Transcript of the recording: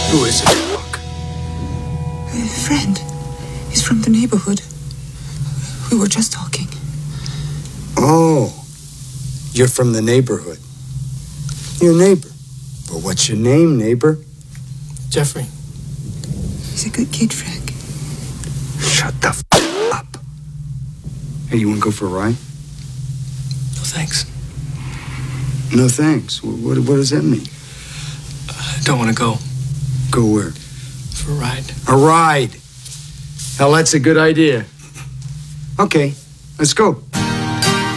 Who is it, Look? A friend. He's from the neighborhood. We were just talking. Oh, you're from the neighborhood. Your neighbor. But what's your name, neighbor? Jeffrey. He's a good kid, Frank. Shut the up. Hey, you want to go for a ride? No, thanks. No, thanks. What does that mean? I don't want to go. Go where? For a ride. A ride. Hell, that's a good idea. Okay, let's go.